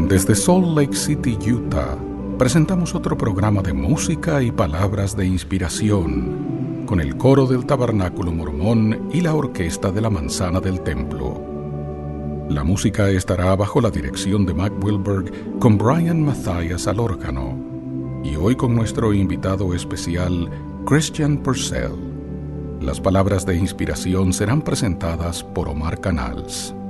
Desde Salt Lake City, Utah, presentamos otro programa de música y palabras de inspiración, con el coro del Tabernáculo Mormón y la orquesta de la Manzana del Templo. La música estará bajo la dirección de Mac Wilberg con Brian Mathias al órgano, y hoy con nuestro invitado especial, Christian Purcell. Las palabras de inspiración serán presentadas por Omar Canals.